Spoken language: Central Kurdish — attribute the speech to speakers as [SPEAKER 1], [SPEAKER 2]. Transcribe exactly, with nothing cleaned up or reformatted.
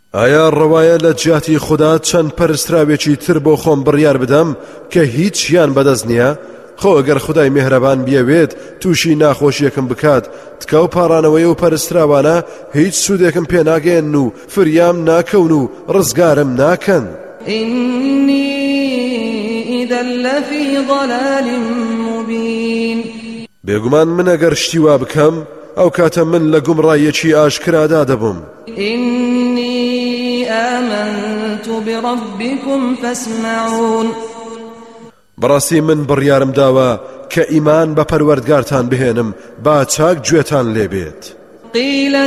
[SPEAKER 1] ئایا ڕەوایە لە جیاتی خوددا چەند پەرستراوێکی تر بۆ خۆم بڕیار بدەم کە هیچیان بەدەست نییە؟ خۆ ئەگەر خودای میهرەبان بیەوێت تووشی ناخۆشیەکم بکات تکە و پاڕانەوەی و پەرستراوانە هیچ سوودێکم پێ ناگەێن و فریام ناکەون و ڕزگارم ناکەن.
[SPEAKER 2] إني إذا لفي ضلال مبين.
[SPEAKER 1] بێگومان من ئەگەر شتی وا بکەم ئەو کاتە من لە گومڕایەکی ئاشکرادا دەبم.
[SPEAKER 2] إني آمنت بربكم فاسمعون.
[SPEAKER 1] بەڕاستی من بڕیارم داوە کە ئیمان بە پەروەردگارتان بهێنم با چاک گوێتان لێبێت.
[SPEAKER 2] قيل